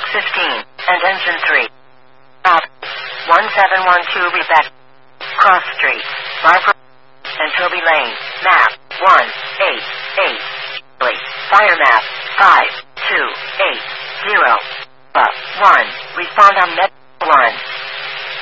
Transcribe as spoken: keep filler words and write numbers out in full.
fifteen, and engine three. Stop. one seven one two Rebecca. Cross Street, Barbara, and Toby Lane. Map, one eight eight. Fire map, five two eight zero. Uh, one. Respond on med.